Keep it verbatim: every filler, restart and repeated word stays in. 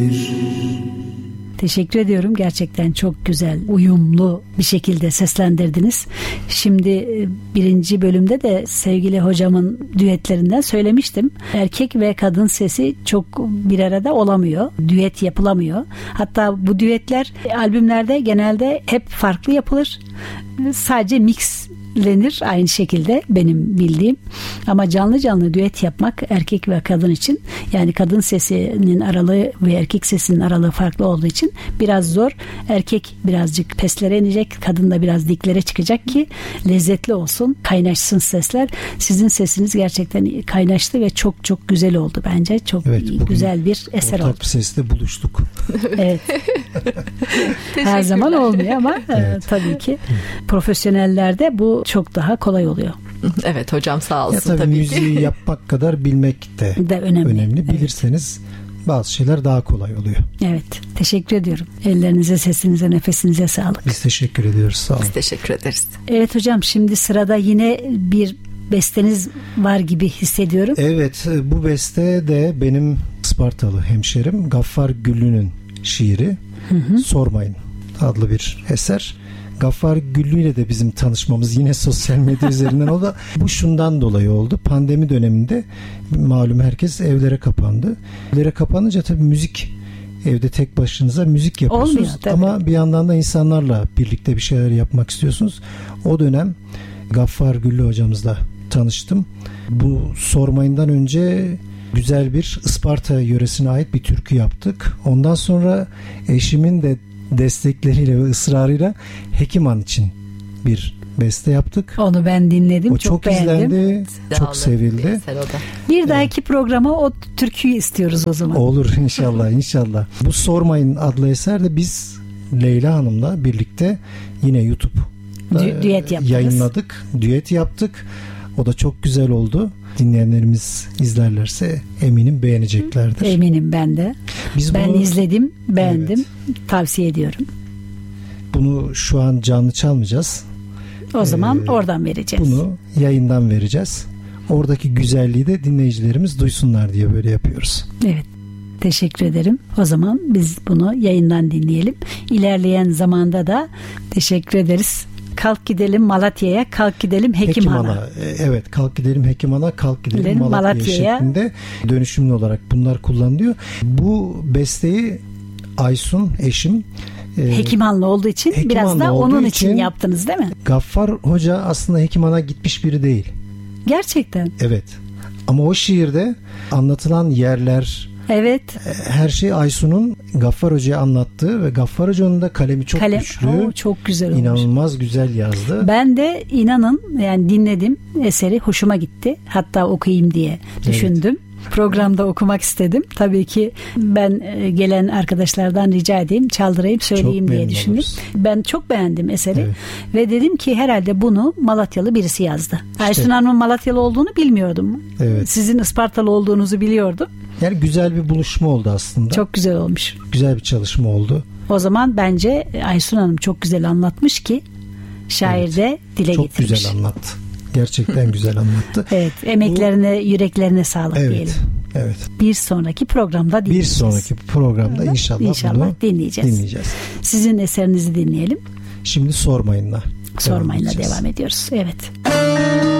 Teşekkür ediyorum. Gerçekten çok güzel, uyumlu bir şekilde seslendirdiniz. Şimdi birinci bölümde de sevgili hocamın düetlerinden söylemiştim. Erkek ve kadın sesi çok bir arada olamıyor. Düet yapılamıyor. Hatta bu düetler albümlerde genelde hep farklı yapılır. Sadece mix lenir aynı şekilde benim bildiğim. Ama canlı canlı düet yapmak erkek ve kadın için, yani kadın sesinin aralığı ve erkek sesinin aralığı farklı olduğu için biraz zor. Erkek birazcık peslere inecek, kadın da biraz diklere çıkacak ki lezzetli olsun, kaynaşsın sesler. Sizin sesiniz gerçekten kaynaştı ve çok çok güzel oldu bence. Çok evet, güzel bir eser oldu. Ortak bir sesle buluştuk. Evet. Her zaman olmuyor ama evet. tabii ki profesyonellerde bu çok daha kolay oluyor. Evet hocam, sağ olsun. Ya tabii, tabii müziği ki. yapmak kadar bilmek de, de önemli. önemli. Bilirseniz evet. bazı şeyler daha kolay oluyor. Evet. Teşekkür ediyorum. Ellerinize, sesinize, nefesinize sağlık. Biz teşekkür ediyoruz. Sağ olun. Biz teşekkür ederiz. Evet hocam, şimdi sırada yine bir besteniz var gibi hissediyorum. Evet, bu beste de benim Ispartalı hemşerim Gaffar Güllü'nün şiiri. Hı hı. Sormayın adlı bir eser. Gaffar Güllü ile de bizim tanışmamız yine sosyal medya üzerinden oldu. Bu şundan dolayı oldu. Pandemi döneminde malum herkes evlere kapandı. Evlere kapanınca tabii müzik, evde tek başınıza müzik yapıyorsunuz. Olmuyor, ama bir yandan da insanlarla birlikte bir şeyler yapmak istiyorsunuz. O dönem Gaffar Güllü hocamızla tanıştım. Bu Sormayın'dan önce güzel bir Isparta yöresine ait bir türkü yaptık. Ondan sonra eşimin de destekleriyle ve ısrarıyla Hekiman için bir beste yaptık. Onu ben dinledim. O çok, çok beğendim. izlendi. Çok sevildi. Bir dahaki evet. programa o türküyü istiyoruz o zaman. Olur inşallah inşallah. Bu Sormayın adlı eser de biz Leyla Hanım'la birlikte yine YouTube'da Dü- düet yayınladık. Düet yaptık. O da çok güzel oldu. Dinleyenlerimiz izlerlerse eminim beğeneceklerdir. Eminim ben de. Biz ben bunu, izledim, beğendim. Evet. Tavsiye ediyorum. Bunu şu an canlı çalmayacağız. O zaman ee, oradan vereceğiz. Bunu yayından vereceğiz. Oradaki güzelliği de dinleyicilerimiz duysunlar diye böyle yapıyoruz. Evet. Teşekkür ederim. O zaman biz bunu yayından dinleyelim. İlerleyen zamanda da teşekkür ederiz. Kalk gidelim Malatya'ya, kalk gidelim Hekimhan'a. Hekimhan'a. Evet, kalk gidelim Hekimhan'a, kalk gidelim, gidelim Malatya'ya, Malatya'ya şeklinde dönüşümlü olarak bunlar kullanılıyor. Bu besteyi Aysun eşim Hekimhanlı olduğu için Hekimhanlı biraz da onun için, için yaptınız değil mi? Gaffar Hoca aslında Hekimhan'a gitmiş biri değil. Gerçekten. Evet. Ama o şiirde anlatılan yerler, evet, her şey Aysun'un Gaffar Hoca'ya anlattığı ve Gaffar Hoca'nın da kalemi çok Kalem, güçlü. O çok güzel olmuş. İnanılmaz güzel yazdı. Ben de inanın yani dinledim eseri, hoşuma gitti. Hatta okuyayım diye düşündüm. Evet. Programda okumak istedim. Tabii ki ben gelen arkadaşlardan rica edeyim, çaldırayım, söyleyeyim çok diye düşündüm. Oluruz. Ben çok beğendim eseri. Evet. Ve dedim ki herhalde bunu Malatyalı birisi yazdı. İşte. Aysun Hanım'ın Malatyalı olduğunu bilmiyordum. Evet. Sizin Ispartalı olduğunuzu biliyordum. Yani güzel bir buluşma oldu aslında. Çok güzel olmuş. Güzel bir çalışma oldu. O zaman bence Aysun Hanım çok güzel anlatmış ki şair de evet. dile çok getirmiş. Çok güzel anlattı. Gerçekten güzel anlattı. Evet, emeklerine, Bu, yüreklerine sağlık evet, diyelim. Evet. Bir sonraki programda dinleyeceğiz. Bir sonraki programda inşallah, inşallah bunu dinleyeceğiz. dinleyeceğiz. Sizin eserinizi dinleyelim. Şimdi Sormayın'la. Sormayın'la devam ediyoruz. Evet.